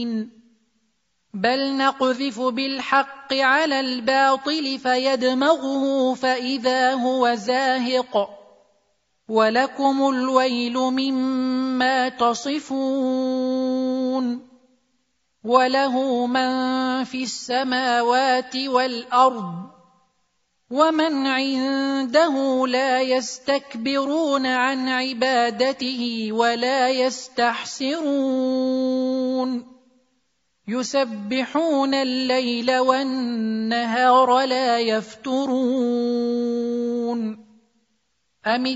بل نقذف بالحق على الباطل فيدمغه فإذا هو زاهق ولكم الويل مما تصفون وله من في السماوات والأرض ومن عنده لا يستكبرون عن عبادته ولا يستحسرون يسبحون الليل والنهار لا يفترون